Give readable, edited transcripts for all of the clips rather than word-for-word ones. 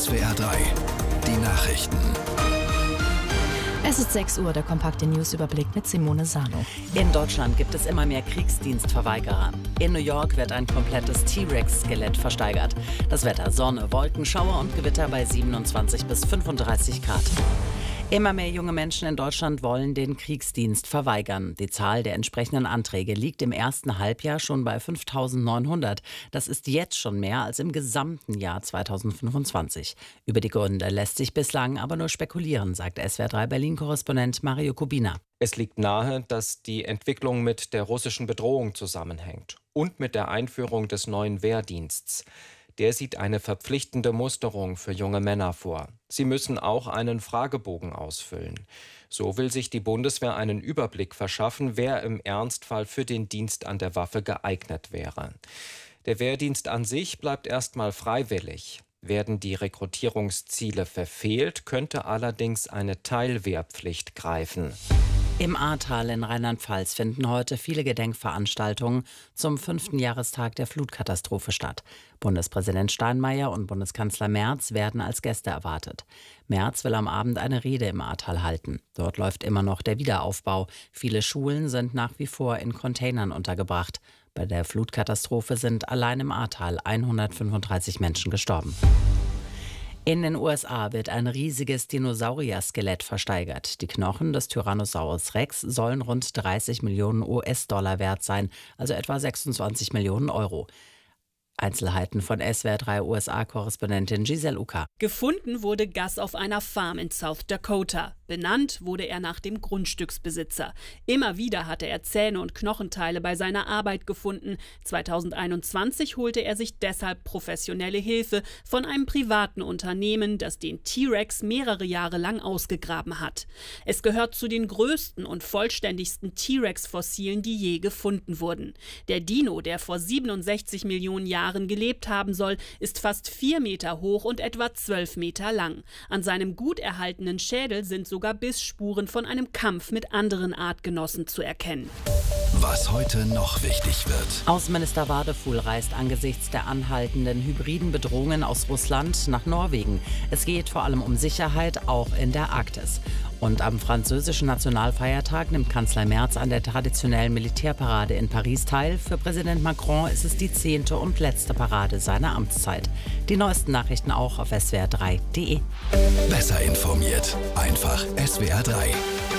SWR 3, die Nachrichten. Es ist 6 Uhr, der kompakte Newsüberblick mit Simone Sano. In Deutschland gibt es immer mehr Kriegsdienstverweigerer. In New York wird ein komplettes T-Rex-Skelett versteigert. Das Wetter: Sonne, Wolken, Schauer und Gewitter bei 27 bis 35 Grad. Immer mehr junge Menschen in Deutschland wollen den Kriegsdienst verweigern. Die Zahl der entsprechenden Anträge liegt im ersten Halbjahr schon bei 5.900. Das ist jetzt schon mehr als im gesamten Jahr 2025. Über die Gründe lässt sich bislang aber nur spekulieren, sagt SWR3 Berlin-Korrespondent Mario Kubina. Es liegt nahe, dass die Entwicklung mit der russischen Bedrohung zusammenhängt und mit der Einführung des neuen Wehrdienstes. Der sieht eine verpflichtende Musterung für junge Männer vor. Sie müssen auch einen Fragebogen ausfüllen. So will sich die Bundeswehr einen Überblick verschaffen, wer im Ernstfall für den Dienst an der Waffe geeignet wäre. Der Wehrdienst an sich bleibt erstmal freiwillig. Werden die Rekrutierungsziele verfehlt, könnte allerdings eine Teilwehrpflicht greifen. Im Ahrtal in Rheinland-Pfalz finden heute viele Gedenkveranstaltungen zum 5. Jahrestag der Flutkatastrophe statt. Bundespräsident Steinmeier und Bundeskanzler Merz werden als Gäste erwartet. Merz will am Abend eine Rede im Ahrtal halten. Dort läuft immer noch der Wiederaufbau. Viele Schulen sind nach wie vor in Containern untergebracht. Bei der Flutkatastrophe sind allein im Ahrtal 135 Menschen gestorben. In den USA wird ein riesiges Dinosaurier-Skelett versteigert. Die Knochen des Tyrannosaurus Rex sollen rund 30 Millionen US-Dollar wert sein, also etwa 26 Millionen Euro. Einzelheiten von SWR3 USA-Korrespondentin Giselle Uka. Gefunden wurde Gus auf einer Farm in South Dakota. Benannt wurde er nach dem Grundstücksbesitzer. Immer wieder hatte er Zähne und Knochenteile bei seiner Arbeit gefunden. 2021 holte er sich deshalb professionelle Hilfe von einem privaten Unternehmen, das den T-Rex mehrere Jahre lang ausgegraben hat. Es gehört zu den größten und vollständigsten T-Rex-Fossilen, die je gefunden wurden. Der Dino, der vor 67 Millionen Jahren gelebt haben soll, ist fast 4 Meter hoch und etwa 12 Meter lang. An seinem gut erhaltenen Schädel sind sogar Bissspuren von einem Kampf mit anderen Artgenossen zu erkennen. Was heute noch wichtig wird. Außenminister Wadefuhl reist angesichts der anhaltenden hybriden Bedrohungen aus Russland nach Norwegen. Es geht vor allem um Sicherheit, auch in der Arktis. Und am französischen Nationalfeiertag nimmt Kanzler Merz an der traditionellen Militärparade in Paris teil. Für Präsident Macron ist es die 10. und letzte Parade seiner Amtszeit. Die neuesten Nachrichten auch auf swr3.de. Besser informiert. Einfach SWR 3.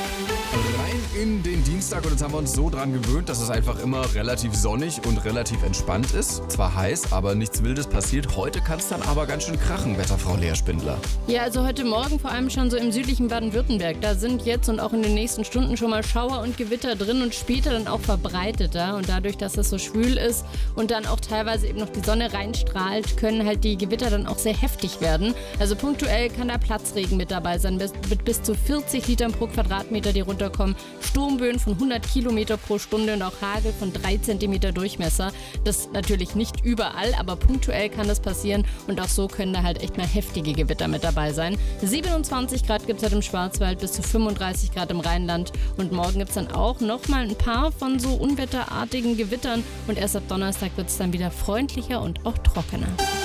Rein in den Dienstag, und jetzt haben wir uns so dran gewöhnt, dass es einfach immer relativ sonnig und relativ entspannt ist. Zwar heiß, aber nichts Wildes passiert. Heute kann es dann aber ganz schön krachen, Wetterfrau Lea Spindler. Ja, also heute Morgen vor allem schon so im südlichen Baden-Württemberg. Da sind jetzt und auch in den nächsten Stunden schon mal Schauer und Gewitter drin und später dann auch verbreiteter. Und dadurch, dass es so schwül ist und dann auch teilweise eben noch die Sonne reinstrahlt, können halt die Gewitter dann auch sehr heftig werden. Also punktuell kann da Platzregen mit dabei sein, mit bis zu 40 Litern pro Quadratmeter, die runterkommen. Sturmböen von 100 Kilometer pro Stunde und auch Hagel von 3 Zentimeter Durchmesser. Das natürlich nicht überall, aber punktuell kann das passieren und auch so können da halt echt mal heftige Gewitter mit dabei sein. 27 Grad gibt es halt im Schwarzwald, bis zu 35 Grad im Rheinland und morgen gibt es dann auch nochmal ein paar von so unwetterartigen Gewittern und erst ab Donnerstag wird es dann wieder freundlicher und auch trockener.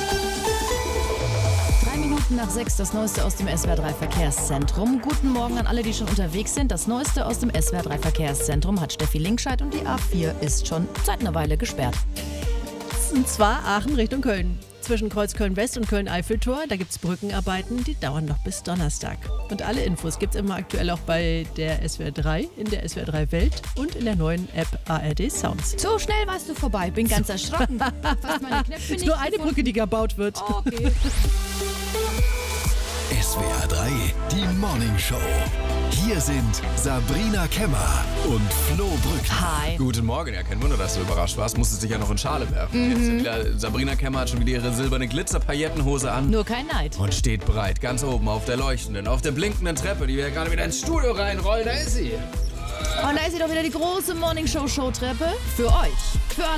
3 Minuten nach 6, das Neueste aus dem SWR3 Verkehrszentrum. Guten Morgen an alle, die schon unterwegs sind. Das Neueste aus dem SWR3 Verkehrszentrum hat Steffi Linkscheid und die A4 ist schon seit einer Weile gesperrt. Und zwar Aachen Richtung Köln. Zwischen Kreuzköln-West und Köln-Eiffeltor, da gibt es Brückenarbeiten, die dauern noch bis Donnerstag. Und alle Infos gibt es immer aktuell auch bei der SWR 3, in der SWR 3 Welt und in der neuen App ARD Sounds. So schnell warst du vorbei, bin ganz erschrocken. Fast meine Knöpfe Es ist nur eine Brücke, die gebaut wird. Oh, okay. SWR 3, die Morning Show. Hier sind Sabrina Kemmer und Flo Brückner. Hi. Guten Morgen, ja, kein Wunder, dass du überrascht warst. Musstest dich ja noch in Schale werfen. Jetzt wieder, Sabrina Kemmer hat schon wieder ihre silberne Glitzer-Paillettenhose an. Nur kein Neid. Und steht bereit, ganz oben auf der leuchtenden, auf der blinkenden Treppe, die wir gerade wieder ins Studio reinrollen. Da ist sie. Und da ist sie doch wieder, die große Morning Show Showtreppe für euch. Für alle.